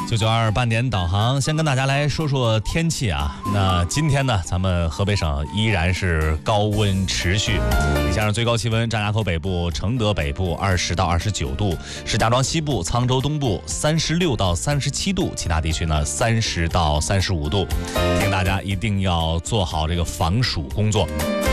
992半点导航，先跟大家来说说天气啊。那今天呢，咱们河北省依然是高温持续，你像是最高气温，张家口北部、承德北部20到29度，石家庄西部、沧州东部36到37度，其他地区呢30到35度。提醒大家一定要做好这个防暑工作。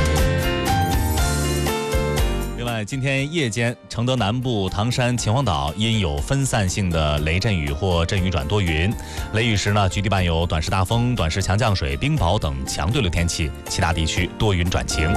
另外，今天夜间，承德南部、唐山、秦皇岛因有分散性的雷阵雨或阵雨转多云，雷雨时呢，局地伴有短时大风、短时强降水、冰雹等强对流天气，其他地区多云转晴。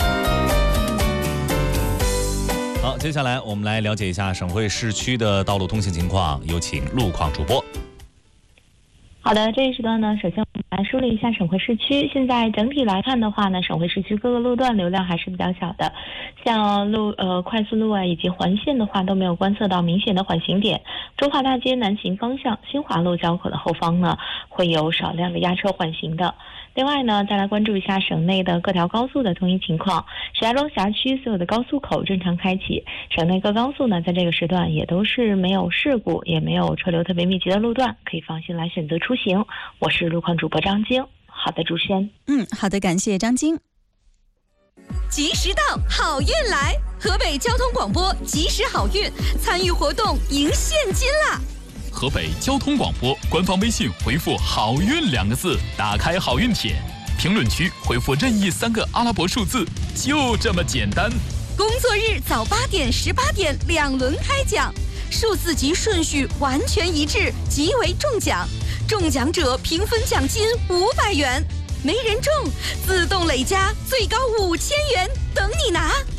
好，接下来我们来了解一下省会市区的道路通行情况，有请路况主播。 好的，这一时段呢，首先我们来梳理一下省会市区。现在整体来看的话呢，省会市区各个路段流量还是比较小的，像快速路啊以及环线的话都没有观测到明显的缓行点。中华大街南行方向新华路交口的后方呢，会有少量的压车缓行的。另外呢，再来关注一下省内的各条高速的通行情况。石家庄辖区所有的高速口正常开启，省内各高速呢在这个时段也都是没有事故，也没有车流特别密集的路段，可以放心来选择出行。我是路况主播张晶。好的，主持人。 好的，感谢张晶。 及时到，好运来！河北交通广播及时好运，参与活动赢现金啦！ 河北交通广播官方微信回复好运2个字，打开好运帖，评论区回复任意3个阿拉伯数字，就这么简单。 工作日早8点、18点2轮开奖，数字及顺序完全一致，即为中奖。中奖者平分奖金500元，没人中自动累加最高5000元，等你拿。